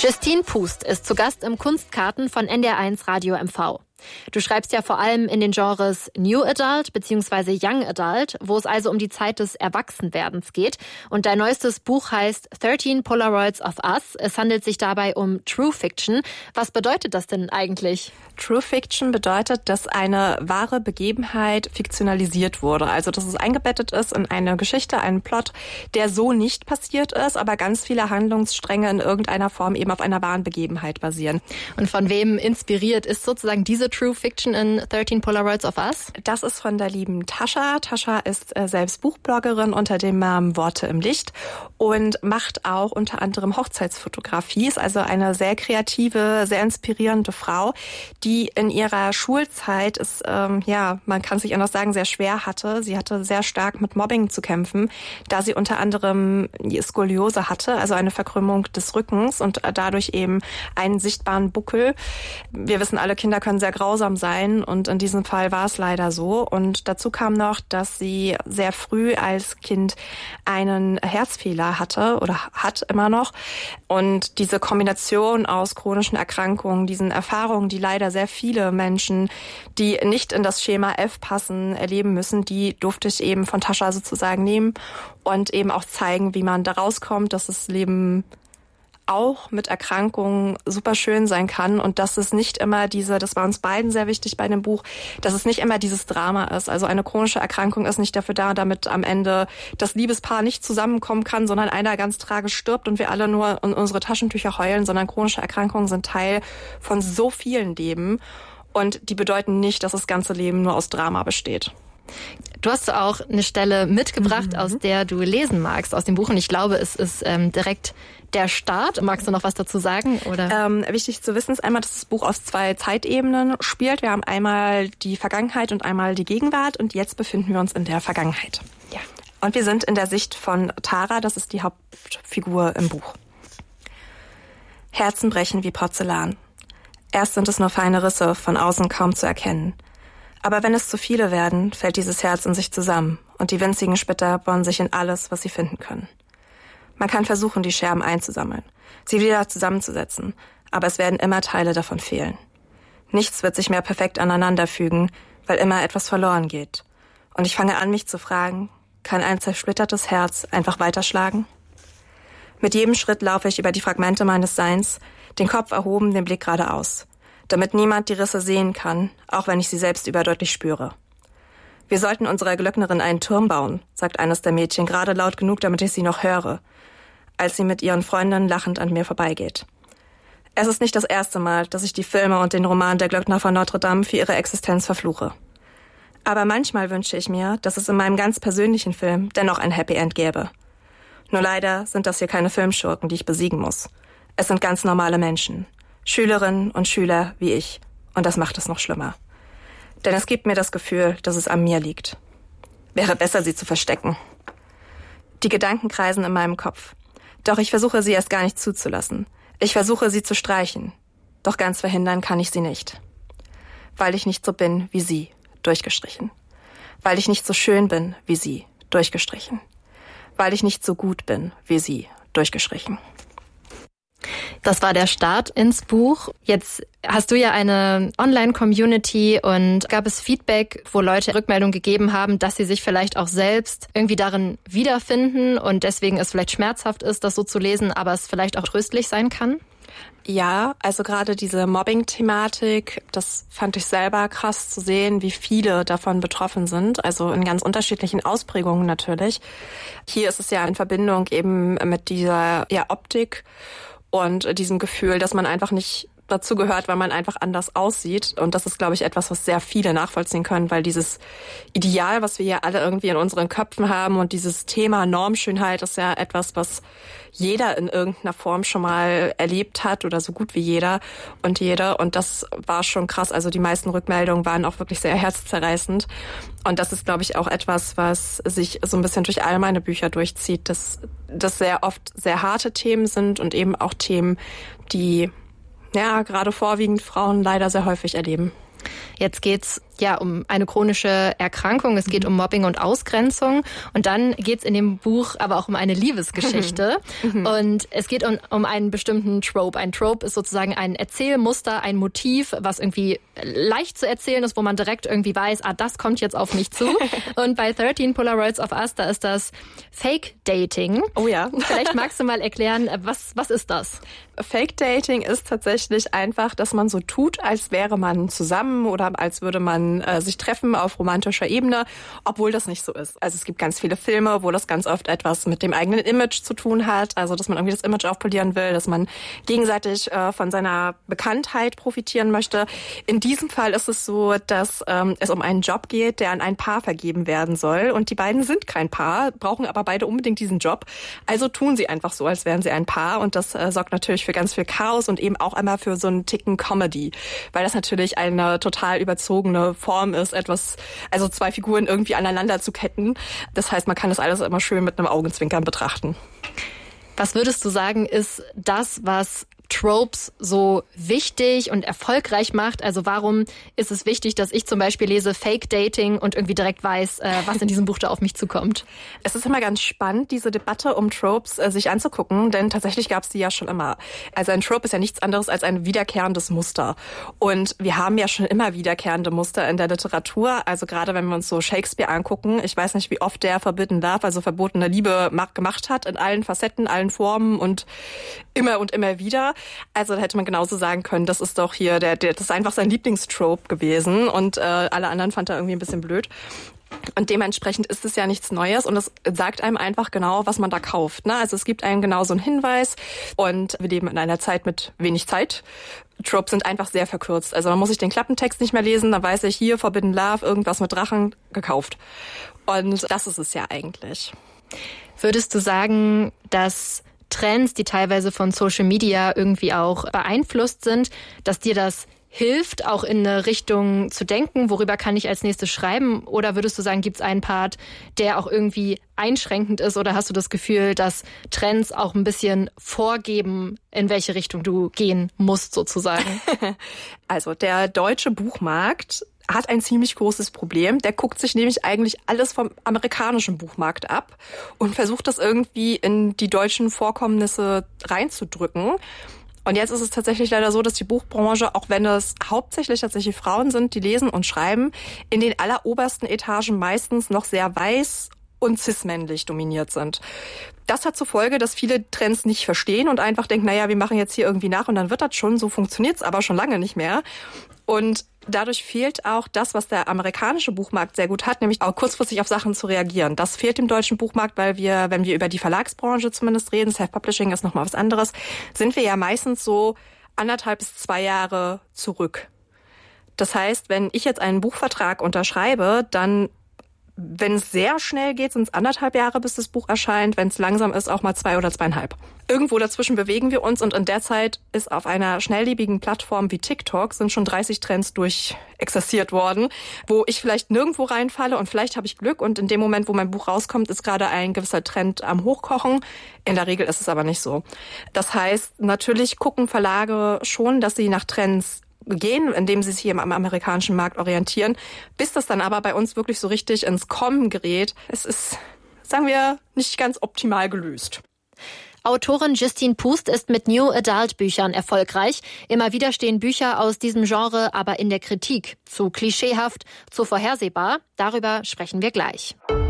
Justine Pust ist zu Gast im Kunstkarten von NDR1 Radio MV. Du schreibst ja vor allem in den Genres New Adult bzw. Young Adult, wo es also um die Zeit des Erwachsenwerdens geht. Und dein neuestes Buch heißt 13 Polaroids of Us. Es handelt sich dabei um True Fiction. Was bedeutet das denn eigentlich? True Fiction bedeutet, dass eine wahre Begebenheit fiktionalisiert wurde. Also, dass es eingebettet ist in eine Geschichte, einen Plot, der so nicht passiert ist, aber ganz viele Handlungsstränge in irgendeiner Form eben auf einer wahren Begebenheit basieren. Und von wem inspiriert ist sozusagen diese True Fiction in 13 Polaroids of Us? Das ist von der lieben Tascha. Tascha ist selbst Buchbloggerin unter dem Namen Worte im Licht und macht auch unter anderem Hochzeitsfotografie. Ist also eine sehr kreative, sehr inspirierende Frau, die in ihrer Schulzeit es, man kann es nicht anders sagen, sehr schwer hatte. Sie hatte sehr stark mit Mobbing zu kämpfen, da sie unter anderem Skoliose hatte, also eine Verkrümmung des Rückens und dadurch eben einen sichtbaren Buckel. Wir wissen, alle Kinder können sehr grausam sein und in diesem Fall war es leider so. Und dazu kam noch, dass sie sehr früh als Kind einen Herzfehler hatte oder hat immer noch. Und diese Kombination aus chronischen Erkrankungen, diesen Erfahrungen, die leider sehr viele Menschen, die nicht in das Schema F passen, erleben müssen, die durfte ich eben von Tascha sozusagen nehmen und eben auch zeigen, wie man da rauskommt, dass das Leben auch mit Erkrankungen super schön sein kann und dass es nicht immer das war uns beiden sehr wichtig bei dem Buch, dass es nicht immer dieses Drama ist. Also eine chronische Erkrankung ist nicht dafür da, damit am Ende das Liebespaar nicht zusammenkommen kann, sondern einer ganz tragisch stirbt und wir alle nur in unsere Taschentücher heulen, sondern chronische Erkrankungen sind Teil von so vielen Leben und die bedeuten nicht, dass das ganze Leben nur aus Drama besteht. Du hast auch eine Stelle mitgebracht, aus der du lesen magst, aus dem Buch. Und ich glaube, es ist direkt der Start. Magst du noch was dazu sagen? Oder? Wichtig zu wissen ist einmal, dass das Buch auf 2 Zeitebenen spielt. Wir haben einmal die Vergangenheit und einmal die Gegenwart. Und jetzt befinden wir uns in der Vergangenheit. Ja. Und wir sind in der Sicht von Tara, das ist die Hauptfigur im Buch. Herzen brechen wie Porzellan. Erst sind es nur feine Risse, von außen kaum zu erkennen. Aber wenn es zu viele werden, fällt dieses Herz in sich zusammen und die winzigen Splitter bohren sich in alles, was sie finden können. Man kann versuchen, die Scherben einzusammeln, sie wieder zusammenzusetzen, aber es werden immer Teile davon fehlen. Nichts wird sich mehr perfekt aneinanderfügen, weil immer etwas verloren geht. Und ich fange an, mich zu fragen, kann ein zersplittertes Herz einfach weiterschlagen? Mit jedem Schritt laufe ich über die Fragmente meines Seins, den Kopf erhoben, den Blick geradeaus, damit niemand die Risse sehen kann, auch wenn ich sie selbst überdeutlich spüre. Wir sollten unserer Glöcknerin einen Turm bauen, sagt eines der Mädchen, gerade laut genug, damit ich sie noch höre, als sie mit ihren Freundinnen lachend an mir vorbeigeht. Es ist nicht das erste Mal, dass ich die Filme und den Roman Der Glöckner von Notre Dame für ihre Existenz verfluche. Aber manchmal wünsche ich mir, dass es in meinem ganz persönlichen Film dennoch ein Happy End gäbe. Nur leider sind das hier keine Filmschurken, die ich besiegen muss. Es sind ganz normale Menschen. Schülerinnen und Schüler wie ich. Und das macht es noch schlimmer. Denn es gibt mir das Gefühl, dass es an mir liegt. Wäre besser, sie zu verstecken. Die Gedanken kreisen in meinem Kopf. Doch ich versuche, sie erst gar nicht zuzulassen. Ich versuche, sie zu streichen. Doch ganz verhindern kann ich sie nicht. Weil ich nicht so bin wie sie, durchgestrichen. Weil ich nicht so schön bin wie sie, durchgestrichen. Weil ich nicht so gut bin wie sie, durchgestrichen. Das war der Start ins Buch. Jetzt hast du ja eine Online-Community und gab es Feedback, wo Leute Rückmeldung gegeben haben, dass sie sich vielleicht auch selbst irgendwie darin wiederfinden und deswegen es vielleicht schmerzhaft ist, das so zu lesen, aber es vielleicht auch tröstlich sein kann? Ja, also gerade diese Mobbing-Thematik, das fand ich selber krass zu sehen, wie viele davon betroffen sind, also in ganz unterschiedlichen Ausprägungen natürlich. Hier ist es ja in Verbindung eben mit dieser Optik und diesem Gefühl, dass man einfach nicht dazu gehört, weil man einfach anders aussieht. Und das ist, glaube ich, etwas, was sehr viele nachvollziehen können, weil dieses Ideal, was wir ja alle irgendwie in unseren Köpfen haben und dieses Thema Normschönheit ist ja etwas, was jeder in irgendeiner Form schon mal erlebt hat oder so gut wie jeder und jede. Und das war schon krass. Also die meisten Rückmeldungen waren auch wirklich sehr herzzerreißend. Und das ist, glaube ich, auch etwas, was sich so ein bisschen durch all meine Bücher durchzieht, dass das sehr oft sehr harte Themen sind und eben auch Themen, die gerade vorwiegend Frauen leider sehr häufig erleben. Jetzt geht's um eine chronische Erkrankung. Es geht um Mobbing und Ausgrenzung. Und dann geht es in dem Buch aber auch um eine Liebesgeschichte. Und es geht um einen bestimmten Trope. Ein Trope ist sozusagen ein Erzählmuster, ein Motiv, was irgendwie leicht zu erzählen ist, wo man direkt irgendwie weiß, das kommt jetzt auf mich zu. Und bei 13 Polaroids of Us, da ist das Fake Dating. Oh ja. Vielleicht magst du mal erklären, was ist das? Fake Dating ist tatsächlich einfach, dass man so tut, als wäre man zusammen oder als würde man sich treffen auf romantischer Ebene, obwohl das nicht so ist. Also es gibt ganz viele Filme, wo das ganz oft etwas mit dem eigenen Image zu tun hat, also dass man irgendwie das Image aufpolieren will, dass man gegenseitig von seiner Bekanntheit profitieren möchte. In diesem Fall ist es so, dass es um einen Job geht, der an ein Paar vergeben werden soll und die beiden sind kein Paar, brauchen aber beide unbedingt diesen Job. Also tun sie einfach so, als wären sie ein Paar und das sorgt natürlich für ganz viel Chaos und eben auch einmal für so einen Ticken Comedy, weil das natürlich eine total überzogene Form ist, also zwei Figuren irgendwie aneinander zu ketten. Das heißt, man kann das alles immer schön mit einem Augenzwinkern betrachten. Was würdest du sagen, ist das, was Tropes so wichtig und erfolgreich macht? Also warum ist es wichtig, dass ich zum Beispiel lese Fake Dating und irgendwie direkt weiß, was in diesem Buch da auf mich zukommt? Es ist immer ganz spannend, diese Debatte um Tropes sich anzugucken, denn tatsächlich gab es die ja schon immer. Also ein Trope ist ja nichts anderes als ein wiederkehrendes Muster. Und wir haben ja schon immer wiederkehrende Muster in der Literatur. Also gerade wenn wir uns so Shakespeare angucken, ich weiß nicht, wie oft der Forbidden Love, also verbotene Liebe, gemacht hat, in allen Facetten, allen Formen und immer wieder. Also da hätte man genauso sagen können, das ist doch hier, das ist einfach sein Lieblingstrope gewesen und alle anderen fand er irgendwie ein bisschen blöd. Und dementsprechend ist es ja nichts Neues und es sagt einem einfach genau, was man da kauft. Ne? Also es gibt einem genau so einen Hinweis und wir leben in einer Zeit mit wenig Zeit. Tropes sind einfach sehr verkürzt. Also man muss ich den Klappentext nicht mehr lesen, dann weiß ich hier Forbidden Love, irgendwas mit Drachen, gekauft. Und das ist es ja eigentlich. Würdest du sagen, dass Trends, die teilweise von Social Media irgendwie auch beeinflusst sind, dass dir das hilft, auch in eine Richtung zu denken, worüber kann ich als nächstes schreiben? Oder würdest du sagen, gibt es einen Part, der auch irgendwie einschränkend ist? Oder hast du das Gefühl, dass Trends auch ein bisschen vorgeben, in welche Richtung du gehen musst, sozusagen? Also der deutsche Buchmarkt hat ein ziemlich großes Problem. Der guckt sich nämlich eigentlich alles vom amerikanischen Buchmarkt ab und versucht das irgendwie in die deutschen Vorkommnisse reinzudrücken. Und jetzt ist es tatsächlich leider so, dass die Buchbranche, auch wenn es hauptsächlich tatsächlich Frauen sind, die lesen und schreiben, in den allerobersten Etagen meistens noch sehr weiß und cis-männlich dominiert sind. Das hat zur Folge, dass viele Trends nicht verstehen und einfach denken, naja, wir machen jetzt hier irgendwie nach und dann wird das schon. So funktioniert's aber schon lange nicht mehr. Und dadurch fehlt auch das, was der amerikanische Buchmarkt sehr gut hat, nämlich auch kurzfristig auf Sachen zu reagieren. Das fehlt dem deutschen Buchmarkt, weil wir, wenn wir über die Verlagsbranche zumindest reden, Self-Publishing ist nochmal was anderes, sind wir ja meistens so 1,5 bis 2 Jahre zurück. Das heißt, wenn ich jetzt einen Buchvertrag unterschreibe, dann, wenn es sehr schnell geht, sind es 1,5 Jahre, bis das Buch erscheint. Wenn es langsam ist, auch mal 2 oder 2,5. Irgendwo dazwischen bewegen wir uns und in der Zeit ist auf einer schnelllebigen Plattform wie TikTok sind schon 30 Trends durchexerziert worden, wo ich vielleicht nirgendwo reinfalle und vielleicht habe ich Glück und in dem Moment, wo mein Buch rauskommt, ist gerade ein gewisser Trend am Hochkochen. In der Regel ist es aber nicht so. Das heißt, natürlich gucken Verlage schon, dass sie nach Trends gehen, indem sie sich hier am amerikanischen Markt orientieren, bis das dann aber bei uns wirklich so richtig ins Kommen gerät. Es ist, sagen wir, nicht ganz optimal gelöst. Autorin Justine Pust ist mit New Adult Büchern erfolgreich. Immer wieder stehen Bücher aus diesem Genre aber in der Kritik. Zu klischeehaft, zu vorhersehbar. Darüber sprechen wir gleich.